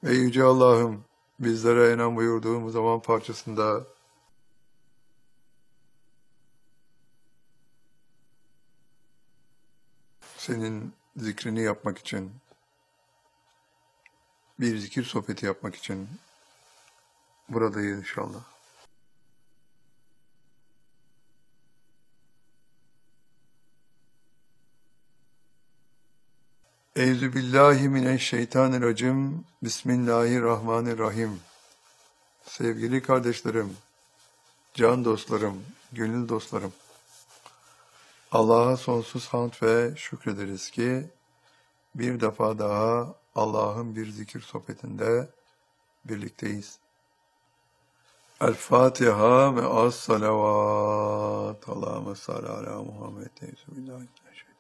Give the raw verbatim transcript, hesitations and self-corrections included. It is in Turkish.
Ey Yüce Allah'ım, bizlere inan buyurduğum zaman parçasında senin zikrini yapmak için, bir zikir sohbeti yapmak için buradayız inşallah. Eûzü billahi mineşşeytanirracim. Bismillahirrahmanirrahim. Sevgili kardeşlerim, can dostlarım, gönül dostlarım. Allah'a sonsuz hamd ve şükrederiz ki bir defa daha Allah'ın bir zikir sohbetinde birlikteyiz. El Fatiha ve as salavat. Allahümme salli ala Muhammed.